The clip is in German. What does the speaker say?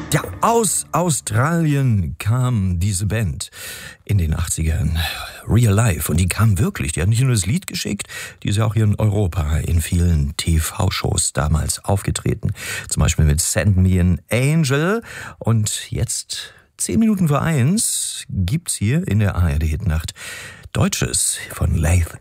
Ja, aus Australien kam diese Band in den 80ern, Real Life. Und die kam wirklich, die hat nicht nur das Lied geschickt, die ist ja auch hier in Europa in vielen TV-Shows damals aufgetreten. Zum Beispiel mit Send Me an Angel. Und jetzt, 10 Minuten vor 1, gibt's hier in der ARD-Hitnacht Deutsches von Laith